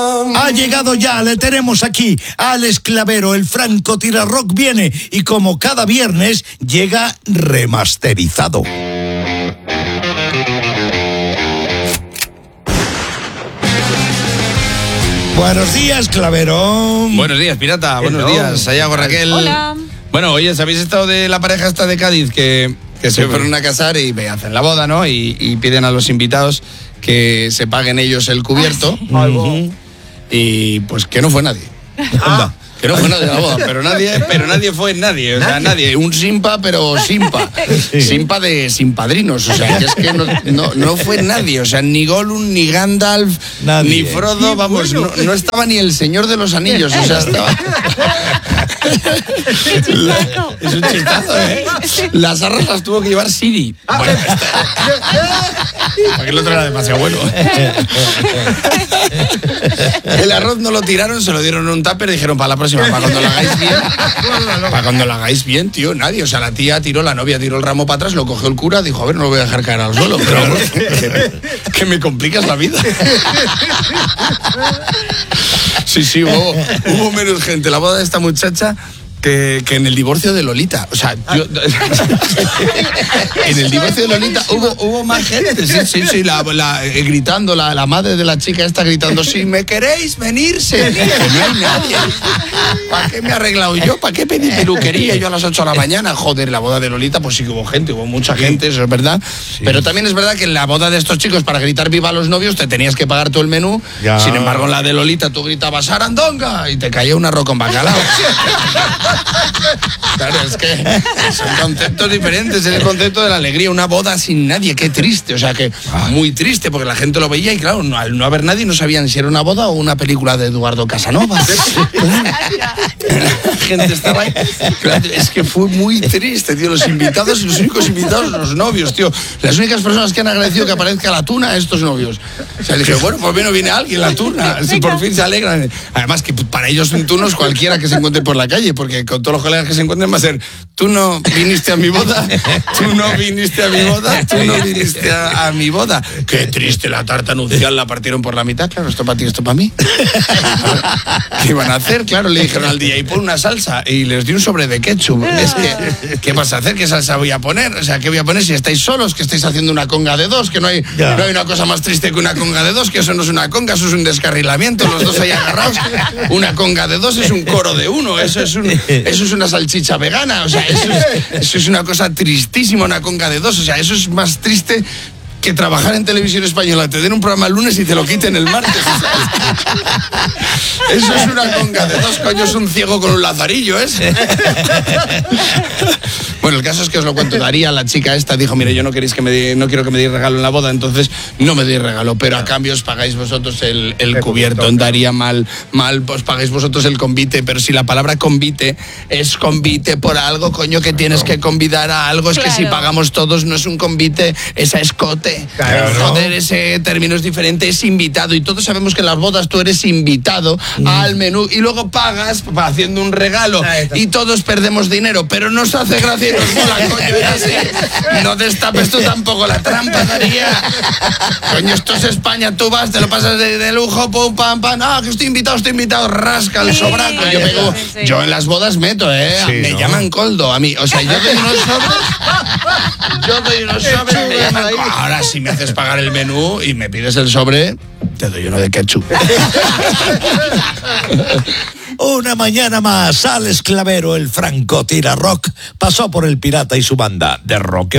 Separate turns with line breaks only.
Ha llegado ya, le tenemos aquí. Alex Clavero, el francotirador viene y como cada viernes llega remasterizado. Buenos días, Clavero.
Buenos días, pirata. Buenos días, Sayago, Raquel.
Hola.
Bueno, oye, ¿sabéis estado de la pareja esta de Cádiz que se fueron a casar y hacen la boda, ¿no? Y piden a los invitados que se paguen ellos el cubierto. Y pues que no fue nadie. Que no fue nadie a la boda, pero nadie fue nadie. O sea, nadie. Un simpa, pero simpa. Simpa de sin padrinos. O sea, que es que no fue nadie. O sea, ni Gollum, ni Gandalf, ni Frodo, vamos, no estaba ni el Señor de los Anillos. O sea, estaba... Es un chistazo, ¿eh? Las arras las tuvo que llevar Siri. Bueno, porque el otro era demasiado bueno. El arroz no lo tiraron, se lo dieron en un tupper y dijeron para la próxima, para cuando lo hagáis bien. Para cuando lo hagáis bien, tío, nadie. O sea, la novia tiró el ramo para atrás, lo cogió el cura, dijo, a ver, no lo voy a dejar caer al suelo, pero vamos, que me complicas la vida. Sí, hubo menos gente. La boda de esta muchacha que en el divorcio de Lolita. O sea, en el divorcio de Lolita hubo más gente. Sí, gritando, la madre de la chica está gritando, si me queréis, venirse. No hay nadie. ¿Para qué me he arreglado yo? ¿Para qué pedí peluquería yo a las 8 de la mañana? Joder, la boda de Lolita, pues sí que hubo gente, hubo mucha gente, eso es verdad. Sí. Pero también es verdad que en la boda de estos chicos, para gritar viva a los novios, te tenías que pagar todo el menú. Ya. Sin embargo, en la de Lolita tú gritabas arandonga y te caía un arroz con bacalao. Claro, es que son conceptos diferentes. Es el concepto de la alegría. Una boda sin nadie, qué triste. O sea, que muy triste, porque la gente lo veía y claro, al no haber nadie no sabían si era una boda o una película de Eduardo Casanova. La gente estaba ahí. Claro, es que fue muy triste, tío. Los únicos invitados, los novios, tío. Las únicas personas que han agradecido que aparezca la tuna, estos novios. O sea, dije, bueno, por lo menos viene alguien, la tuna. Si por fin se alegran. Además, que para ellos un tuno es cualquiera que se encuentre por la calle, porque con todos los colegas que se encuentren va a ser, tú no viniste a mi boda, tú no viniste a mi boda, tú no viniste a mi boda. Qué triste, la tarta nupcial la partieron por la mitad, claro, esto para ti, esto para mí. ¿Qué iban a hacer? Claro, le dijeron al día, y pon una salsa, y les di un sobre de ketchup. Es que, ¿qué vas a hacer? ¿Qué salsa voy a poner? O sea, ¿qué voy a poner si estáis solos, que estáis haciendo una conga de dos, que no hay una cosa más triste que una conga de dos, que eso no es una conga, eso es un descarrilamiento, los dos ahí agarrados. Una conga de dos es un coro de uno, eso es una salchicha vegana, o sea, eso es una cosa tristísima, una conga de dos, o sea, eso es más triste que trabajar en Televisión Española, te den un programa el lunes y te lo quiten el martes. Eso es una conga de dos, coño, es un ciego con un lazarillo, ¿eh? Bueno, el caso es que os lo cuento. Daría, la chica esta, dijo, mire, yo no quiero que me deis regalo en la boda, entonces no me deis regalo, pero a cambio os pagáis vosotros el cubierto. Daría mal, pues pagáis vosotros el convite, pero si la palabra convite es convite por algo, coño, que tienes que convidar a algo, es que si pagamos todos no es un convite, es a escote. Claro. Joder, ese término es diferente, es invitado, y todos sabemos que en las bodas tú eres invitado al menú y luego pagas haciendo un regalo y todos perdemos dinero, pero nos hace gracia y nos mola, coño, y así. No destapes tú tampoco la trampa, Daría. Coño, esto es España, tú vas, te lo pasas de lujo, pum, pam, pam, que estoy invitado, rasca el sobraco. Yo en las bodas meto, me llaman coldo a mí, o sea, yo doy unos sobres, me llaman coldo. Ahora, si me haces pagar el menú y me pides el sobre, te doy uno de ketchup.
Una mañana más, Alex Clavero, el francotirador, pasó por el pirata y su banda de rock.